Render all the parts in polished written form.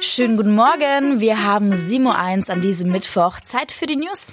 Schönen guten Morgen, wir haben 7:01 Uhr an diesem Mittwoch. Zeit für die News.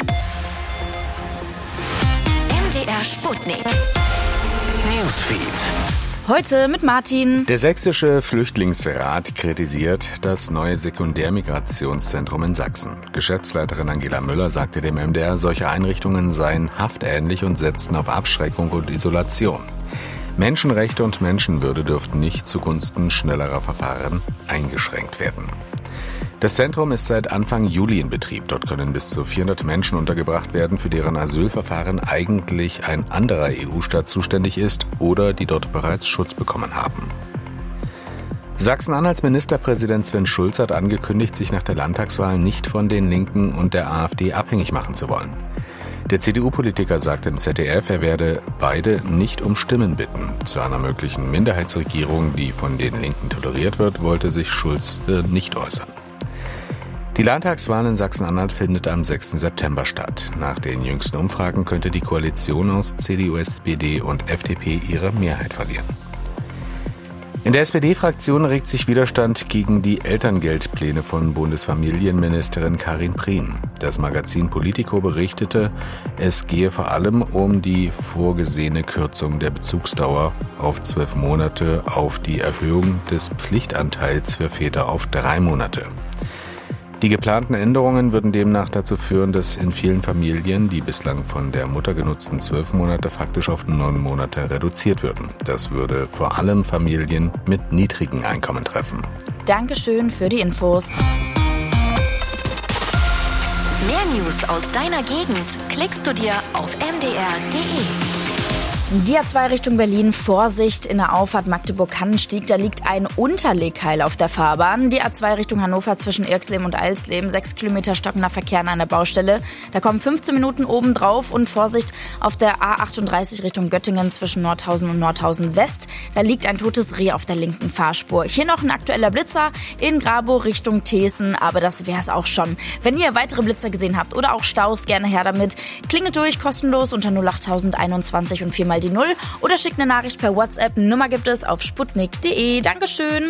MDR Sputnik. Newsfeed. Heute mit Martin. Der Sächsische Flüchtlingsrat kritisiert das neue Sekundärmigrationszentrum in Sachsen. Geschäftsleiterin Angela Müller sagte dem MDR, solche Einrichtungen seien haftähnlich und setzten auf Abschreckung und Isolation. Menschenrechte und Menschenwürde dürften nicht zugunsten schnellerer Verfahren eingeschränkt werden. Das Zentrum ist seit Anfang Juli in Betrieb. Dort können bis zu 400 Menschen untergebracht werden, für deren Asylverfahren eigentlich ein anderer EU-Staat zuständig ist oder die dort bereits Schutz bekommen haben. Sachsen-Anhalts Ministerpräsident Sven Schulz hat angekündigt, sich nach der Landtagswahl nicht von den Linken und der AfD abhängig machen zu wollen. Der CDU-Politiker sagte im ZDF, er werde beide nicht um Stimmen bitten. Zu einer möglichen Minderheitsregierung, die von den Linken toleriert wird, wollte sich Schulz nicht äußern. Die Landtagswahl in Sachsen-Anhalt findet am 6. September statt. Nach den jüngsten Umfragen könnte die Koalition aus CDU, SPD und FDP ihre Mehrheit verlieren. In der SPD-Fraktion regt sich Widerstand gegen die Elterngeldpläne von Bundesfamilienministerin Karin Prien. Das Magazin Politico berichtete, es gehe vor allem um die vorgesehene Kürzung der Bezugsdauer auf 12 Monate, auf die Erhöhung des Pflichtanteils für Väter auf 3 Monate. Die geplanten Änderungen würden demnach dazu führen, dass in vielen Familien die bislang von der Mutter genutzten 12 Monate faktisch auf 9 Monate reduziert würden. Das würde vor allem Familien mit niedrigen Einkommen treffen. Dankeschön für die Infos. Mehr News aus deiner Gegend klickst du dir auf mdr.de. Die A2 Richtung Berlin, Vorsicht in der Auffahrt Magdeburg-Hannenstieg, da liegt ein Unterlegkeil auf der Fahrbahn. Die A2 Richtung Hannover zwischen Irxleben und Alsleben, 6 Kilometer stockender Verkehr an einer Baustelle. Da kommen 15 Minuten oben drauf und Vorsicht auf der A38 Richtung Göttingen zwischen Nordhausen und Nordhausen West. Da liegt ein totes Reh auf der linken Fahrspur. Hier noch ein aktueller Blitzer in Grabow Richtung Thesen, aber das wär's auch schon. Wenn ihr weitere Blitzer gesehen habt oder auch Staus, gerne her damit. Klingelt durch, kostenlos unter 08021 und 4 mal die 0 oder schickt eine Nachricht per WhatsApp. Nummer gibt es auf sputnik.de. Dankeschön.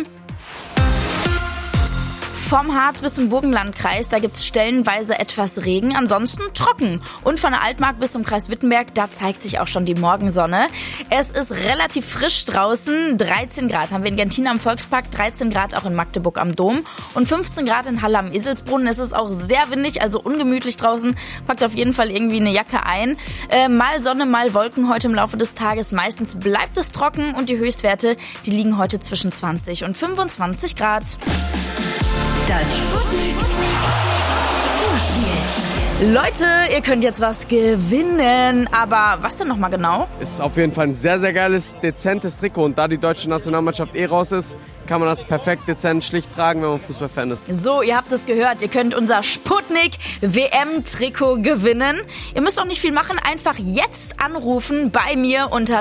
Vom Harz bis zum Burgenlandkreis, da gibt es stellenweise etwas Regen, ansonsten trocken. Und von der Altmark bis zum Kreis Wittenberg, da zeigt sich auch schon die Morgensonne. Es ist relativ frisch draußen, 13 Grad haben wir in Gentin am Volkspark, 13 Grad auch in Magdeburg am Dom und 15 Grad in Halle am Eselsbrunnen. Es ist auch sehr windig, also ungemütlich draußen. Packt auf jeden Fall irgendwie eine Jacke ein. Mal Sonne, mal Wolken heute im Laufe des Tages. Meistens bleibt es trocken und die Höchstwerte, die liegen heute zwischen 20 und 25 Grad. Das Sputnik Vorspiel. Leute, ihr könnt jetzt was gewinnen, aber was denn nochmal genau? Es ist auf jeden Fall ein sehr, sehr geiles, dezentes Trikot und da die deutsche Nationalmannschaft raus ist, kann man das perfekt dezent schlicht tragen, wenn man Fußballfan ist. So, ihr habt es gehört, ihr könnt unser Sputnik WM-Trikot gewinnen. Ihr müsst auch nicht viel machen, einfach jetzt anrufen bei mir unter